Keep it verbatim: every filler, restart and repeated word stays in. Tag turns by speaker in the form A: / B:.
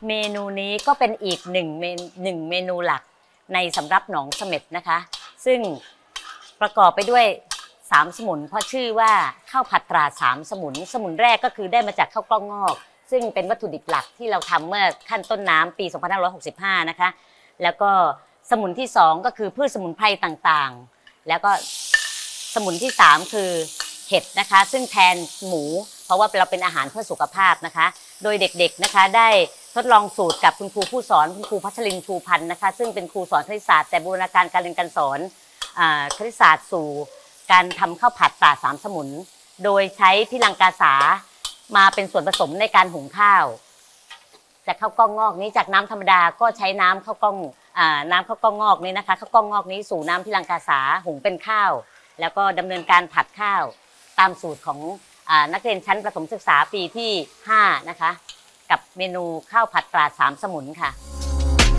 A: เมนูนี้ก็เป็นอีกหนึ่งเมนหนึ่งเมนูหลักในสำรับหนองเสม็ดนะคะซึ่งประกอบไปด้วยสามสมุนเพราะชื่อว่าข้าวผัดตราสามสมุนสมุนแรกก็คือได้มาจากข้าวกล้องงอกซึ่งเป็นวัตถุดิบหลักที่เราทำเมื่อขั้นต้นน้ำปีสองพันห้าร้อยหกสิบห้านะคะแล้วก็สมุนที่สองก็คือพืชสมุนไพรต่างๆแล้วก็สมุนที่สามคือเห็ดนะคะซึ่งแทนหมูเพราะว่าเราเป็นอาหารเพื่อสุขภาพนะคะโดยเด็กๆนะคะได้ทดลองสูตรกับคุณครูผู้สอนคุณครูพัชรินทร์ชูพันธ์นะคะซึ่งเป็นครูสอนคณิตศาสตร์แต่บูรณาการการเรียนการสอนคณิตศาสตร์สู่การทำข้าวผัดตราสามสมุนโดยใช้พิลังกาสามาเป็นส่วนผสมในการหุงข้าวจากข้าวกล้องงอกนี้จากน้ำธรรมดาก็ใช้น้ำข้าวกล้องน้ำข้าวกล้องงอกนี้นะคะข้าวกล้องงอกนี้สู่น้ำพิลังกาสาหุงเป็นข้าวแล้วก็ดำเนินการผัดข้าวตามสูตรของนักเรียนชั้นประถมศึกษาปีที่ห้านะคะกับเมนูข้าวผัดตราสามสมุนค่ะ